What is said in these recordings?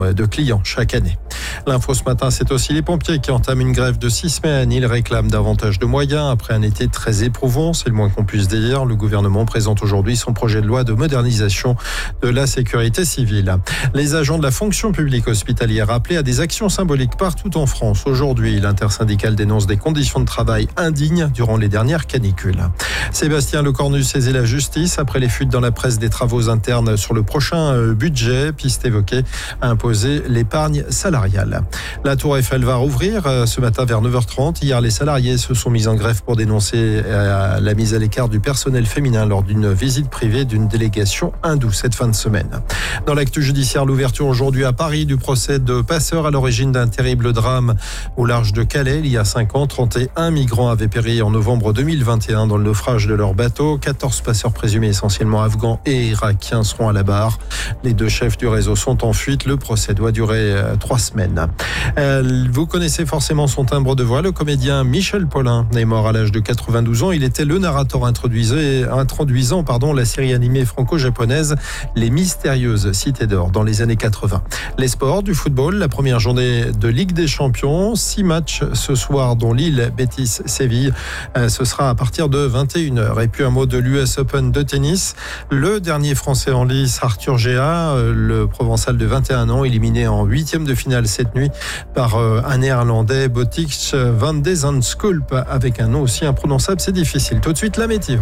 de clients chaque année. L'info ce matin, c'est aussi les pompiers qui entament une grève de 6 semaines. Ils réclament davantage de moyens après un été très éprouvant, c'est le moins qu'on puisse dire. Le gouvernement présente aujourd'hui son projet de loi de modernisation de la sécurité civile. Les agents de la fonction publique hospitalière appelés à des actions symboliques partout en France. Aujourd'hui, l'intersyndicale dénonce des conditions de travail indignes durant les dernières canicules. Sébastien Lecornu saisit la justice après les fuites dans la presse des travaux internes sur le prochain budget. Piste évoquée à imposer l'épargne salariale. La Tour Eiffel va rouvrir ce matin vers 9h30. Hier, les salariés se sont mis en grève pour dénoncer la mise à l'écart du personnel féminin lors d'une visite privée d'une délégation hindoue cette fin de semaine. Dans l'actu judiciaire, l'ouverture aujourd'hui à Paris du procès de passeurs à l'origine d'un terrible drame au large de Calais. Il y a 5 ans, 31 migrants avaient péri en novembre 2021 dans le naufrage de leur bateau. 14 passeurs présumés essentiellement afghans et irakiens seront à la barre. Les 2 chefs du réseau sont en fuite. Le procès doit durer 3 semaines. Vous connaissez forcément son timbre de voix. Le comédien Michel Paulin est mort à l'âge de 92 ans. Il était le narrateur introduisant la série animée franco-japonaise Les Mystérieuses Cités d'Or dans les années 80. Les sports, du football, la première journée de Ligue des Champions. 6 matchs ce soir, dont Lille, Betis, Séville. Ce sera à partir de 21h. Et puis un mot de l'US Open de tennis. Le dernier Français en lice, Arthur Géa, le Provençal de 21 ans, éliminé en 8e de finale cette nuit par un Néerlandais, Botic van de Zandschulp, avec un nom aussi imprononçable, c'est difficile. Tout de suite, la météo.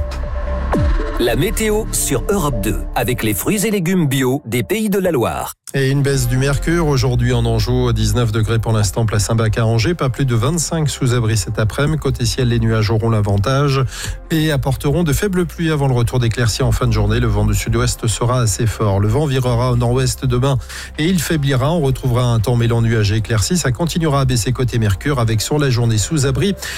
La météo sur Europe 2, avec les fruits et légumes bio des Pays de la Loire. Et une baisse du mercure aujourd'hui en Anjou, 19 degrés pour l'instant, place Saint-Bac à Angers, pas plus de 25 sous abri cet après-midi. Côté ciel, les nuages auront l'avantage et apporteront de faibles pluies avant le retour d'éclaircies en fin de journée. Le vent du sud-ouest sera assez fort. Le vent virera au nord-ouest demain et il faiblira. On retrouvera un temps mêlant nuages et éclaircies. Ça continuera à baisser côté mercure avec sur la journée sous abri